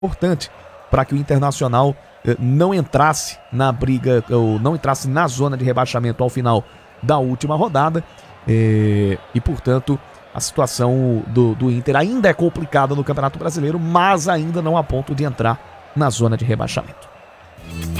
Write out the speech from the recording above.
importante para que o Internacional não entrasse na briga, ou não entrasse na zona de rebaixamento ao final da última rodada, e portanto a situação do Inter ainda é complicada no Campeonato Brasileiro, mas ainda não a ponto de entrar na zona de rebaixamento.